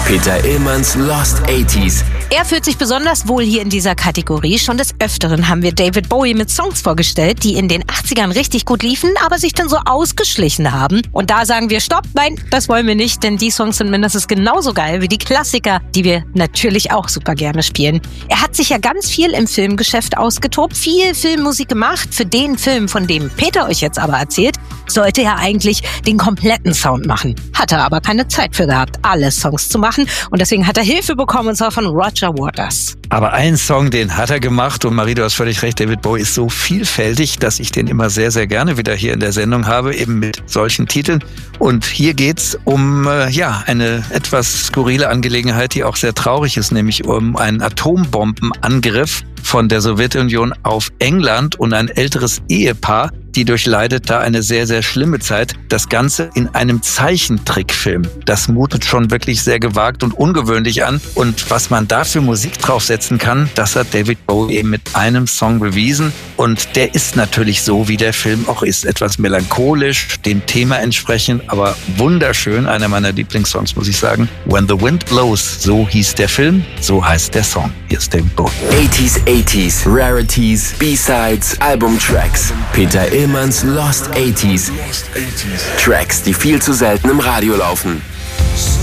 Peter Illmanns Lost 80s. Er fühlt sich besonders wohl hier in dieser Kategorie. Schon des Öfteren haben wir David Bowie mit Songs vorgestellt, die in den 80ern richtig gut liefen, aber sich dann so ausgeschlichen haben. Und da sagen wir Stopp, nein, das wollen wir nicht, denn die Songs sind mindestens genauso geil wie die Klassiker, die wir natürlich auch super gerne spielen. Er hat sich ja ganz viel im Filmgeschäft ausgetobt, viel Filmmusik gemacht. Für den Film, von dem Peter euch jetzt aber erzählt, sollte er eigentlich den kompletten Sound machen. Hat er aber keine Zeit für gehabt, alle Songs zu machen. Und deswegen hat er Hilfe bekommen, und zwar von Roger Waters. Aber einen Song, den hat er gemacht. Und Marie, du hast völlig recht, David Bowie ist so vielfältig, dass ich den immer sehr, sehr gerne wieder hier in der Sendung habe, eben mit solchen Titeln. Und hier geht's um eine etwas skurrile Angelegenheit, die auch sehr traurig ist, nämlich um einen Atombombenangriff von der Sowjetunion auf England und ein älteres Ehepaar, die durchleidet da eine sehr, sehr schlimme Zeit. Das Ganze in einem Zeichentrickfilm. Das mutet schon wirklich sehr gewagt und ungewöhnlich an. Und was man da für Musik draufsetzen kann, das hat David Bowie eben mit einem Song bewiesen. Und der ist natürlich so, wie der Film auch ist. Etwas melancholisch, dem Thema entsprechend, aber wunderschön. Einer meiner Lieblingssongs, muss ich sagen. When the Wind Blows, so hieß der Film, so heißt der Song. Hier ist David Bowie. 80s, Rarities, B-Sides, Albumtracks. Peter Illmanns Lost 80s. Tracks, die viel zu selten im Radio laufen.